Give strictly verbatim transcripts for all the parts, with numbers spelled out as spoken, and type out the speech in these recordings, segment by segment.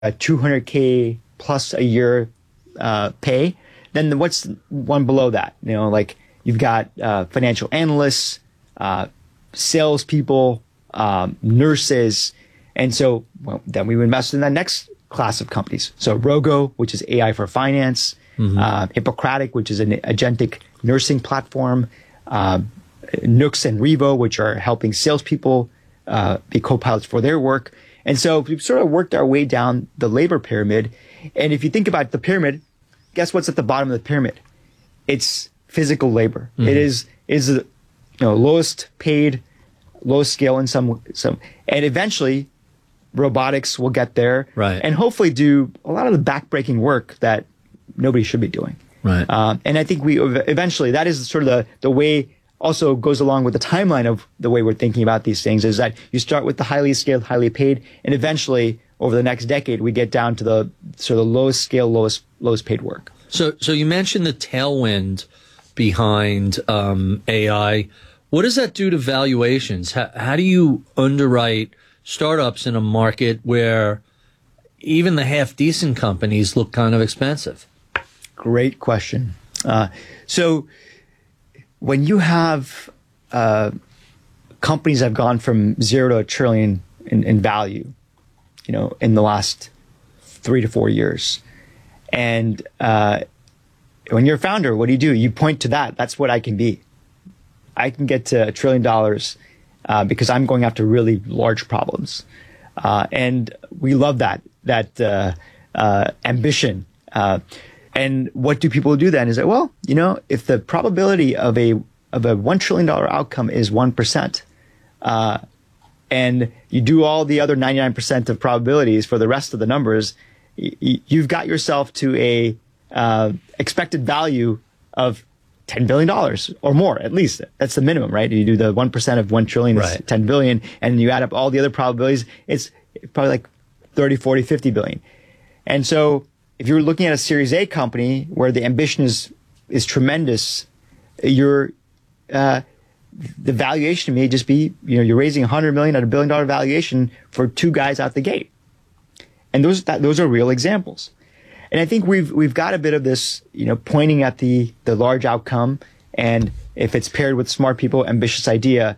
a two hundred K plus a year uh, pay, then what's one below that? You know, like you've got uh, financial analysts, uh, salespeople, um, nurses. And so well, then we would invest in that next class of companies. So Rogo, which is A I for finance, mm-hmm. uh, Hippocratic, which is an agentic nursing platform, uh, Nooks and Revo, which are helping salespeople uh, be co-pilots for their work. And so we've sort of worked our way down the labor pyramid. And if you think about the pyramid, guess what's at the bottom of the pyramid? It's physical labor. Mm-hmm. It is is the you know lowest paid, lowest scale in some some, and eventually robotics will get there, right? And hopefully do a lot of the backbreaking work that nobody should be doing, right? Um, and I think we eventually that is sort of the the way. Also goes along with the timeline of the way we're thinking about these things is that you start with the highly scaled, highly paid, and eventually over the next decade we get down to the sort of lowest scale, lowest lowest paid work. So, so you mentioned the tailwind behind um, A I. What does that do to valuations? How, how do you underwrite startups in a market where even the half decent companies look kind of expensive? Great question. Uh, so. When you have uh, companies that have gone from zero to a trillion in, in value, you know, in the last three to four years, and uh, when you're a founder, what do you do? You point to that. That's what I can be. I can get to a trillion dollars uh, because I'm going after really large problems, uh, and we love that that uh, uh, ambition. Uh, And what do people do then? Is that, well, you know, if the probability of a of a one trillion dollar outcome is one percent, uh, and you do all the other ninety-nine percent of probabilities for the rest of the numbers, y- you've got yourself to a uh, expected value of ten billion dollars or more, at least. That's the minimum, right? You do the one percent of one trillion, it's right. ten billion, and you add up all the other probabilities, it's probably like thirty, forty, fifty billion. And so if you're looking at a Series A company where the ambition is is tremendous, you're uh, the valuation may just be, you know, you're raising one hundred million at a billion dollar valuation for two guys out the gate, and those that, those are real examples. And I think we've we've got a bit of this, you know, pointing at the the large outcome, and if it's paired with smart people, ambitious idea,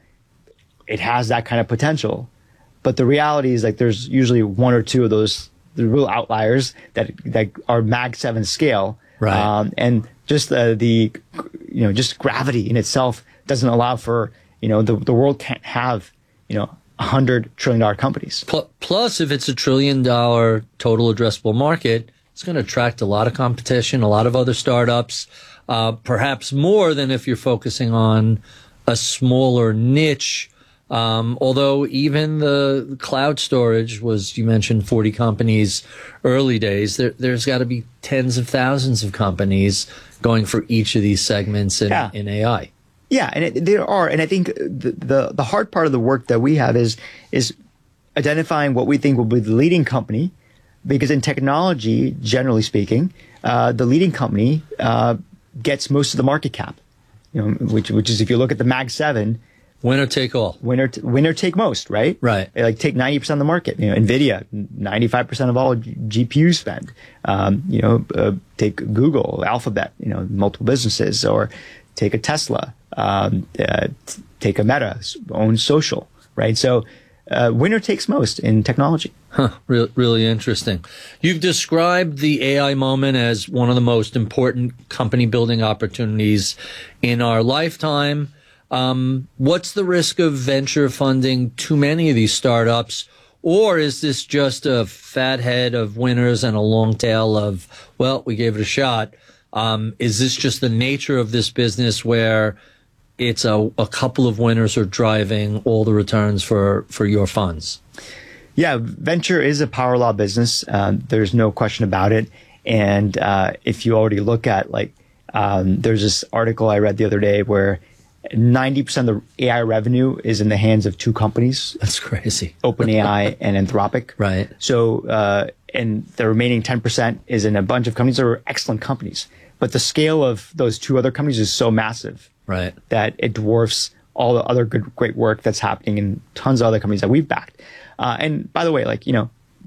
it has that kind of potential. But the reality is, like, there's usually one or two of those. The real outliers that that are Mag seven scale, right? Um, and just the the you know just gravity in itself doesn't allow for you know the the world can't have you know a hundred trillion dollar companies. Plus, if it's a trillion dollar total addressable market, it's going to attract a lot of competition, a lot of other startups, uh, perhaps more than if you're focusing on a smaller niche. Um, although even the cloud storage was, you mentioned forty companies early days, there, there's got to be tens of thousands of companies going for each of these segments in, yeah. in A I. Yeah, and it, there are. And I think the, the, the hard part of the work that we have is, is identifying what we think will be the leading company, because in technology, generally speaking, uh, the leading company uh, gets most of the market cap, you know, which, which is if you look at the Mag seven, winner take all. Winner, t- winner take most, right? Right. They like take ninety percent of the market. You know, NVIDIA, ninety-five percent of all G- GPU spend. Um, you know, uh, take Google, Alphabet, you know, multiple businesses, or take a Tesla, um, uh, t- take a Meta, own social, right? So, uh, winner takes most in technology. Huh, re- really interesting. You've described the A I moment as one of the most important company building opportunities in our lifetime. Um, what's the risk of venture funding too many of these startups? Or is this just a fat head of winners and a long tail of, well, we gave it a shot? Um, is this just the nature of this business where it's a, a couple of winners are driving all the returns for, for your funds? Yeah, venture is a power law business. Uh, there's no question about it. And uh, if you already look at, like, um, there's this article I read the other day where ninety percent of the A I revenue is in the hands of two companies. That's crazy. OpenAI and Anthropic. Right. So, uh, and the remaining ten percent is in a bunch of companies that are excellent companies. But the scale of those two other companies is so massive. Right. That it dwarfs all the other good, great work that's happening in tons of other companies that we've backed. Uh, and by the way, like, you know,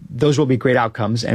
those will be great outcomes. And